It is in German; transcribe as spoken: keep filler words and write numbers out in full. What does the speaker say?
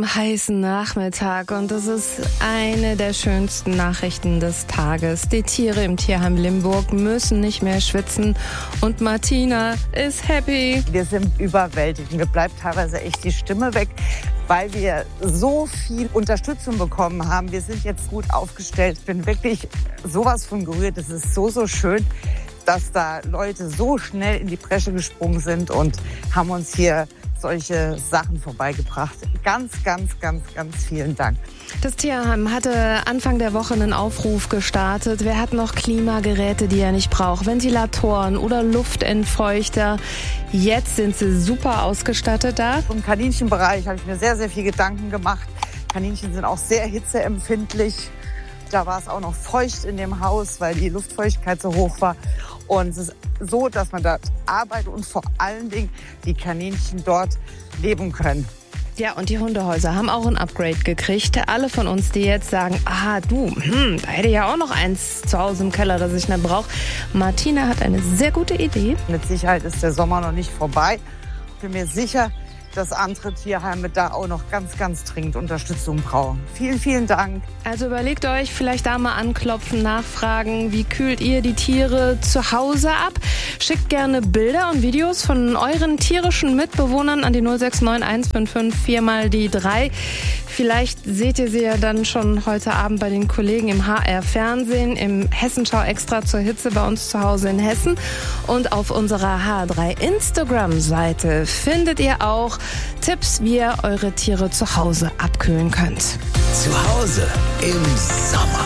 einem heißen Nachmittag und das ist eine der schönsten Nachrichten des Tages. Die Tiere im Tierheim Limburg müssen nicht mehr schwitzen und Martina ist happy. Wir sind überwältigt. Mir bleibt teilweise echt die Stimme weg, weil wir so viel Unterstützung bekommen haben. Wir sind jetzt gut aufgestellt. Ich bin wirklich sowas von gerührt. Es ist so, so schön, dass da Leute so schnell in die Bresche gesprungen sind und haben uns hier solche Sachen vorbeigebracht. Ganz, ganz, ganz, ganz vielen Dank. Das Tierheim hatte Anfang der Woche einen Aufruf gestartet. Wer hat noch Klimageräte, die er nicht braucht? Ventilatoren oder Luftentfeuchter? Jetzt sind sie super ausgestattet da. Im Kaninchenbereich habe ich mir sehr, sehr viel Gedanken gemacht. Kaninchen sind auch sehr hitzeempfindlich. Da war es auch noch feucht in dem Haus, weil die Luftfeuchtigkeit so hoch war. Und es ist so, dass man dort arbeitet und vor allen Dingen die Kaninchen dort leben können. Ja, und die Hundehäuser haben auch ein Upgrade gekriegt. Alle von uns, die jetzt sagen, ah du, hm, da hätte ich ja auch noch eins zu Hause im Keller, das ich nicht brauche. Martina hat eine sehr gute Idee. Mit Sicherheit ist der Sommer noch nicht vorbei. Ich bin mir sicher, dass andere Tierheime da auch noch ganz, ganz dringend Unterstützung brauchen. Vielen, vielen Dank. Also überlegt euch, vielleicht da mal anklopfen, nachfragen, wie kühlt ihr die Tiere zu Hause ab? Schickt gerne Bilder und Videos von euren tierischen Mitbewohnern an die null sechs neun eins fünf fünf vier mal die drei. Vielleicht seht ihr sie ja dann schon heute Abend bei den Kollegen im H R Fernsehen, im Hessenschau extra zur Hitze bei uns zu Hause in Hessen. Und auf unserer H drei Instagram-Seite findet ihr auch Tipps, wie ihr eure Tiere zu Hause abkühlen könnt. Zu Hause im Sommer.